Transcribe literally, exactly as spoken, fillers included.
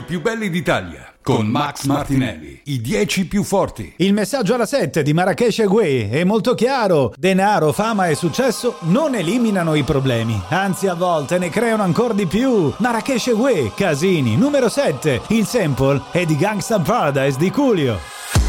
più belli d'Italia. Con Max Martinelli, i dieci più forti. Il messaggio alla sette di Marracash Agüey è molto chiaro. Denaro, fama e successo non eliminano i problemi, anzi a volte ne creano ancora di più. Marracash Agüey, Casini, numero sette. Il sample è di Gangsta Paradise di Coolio.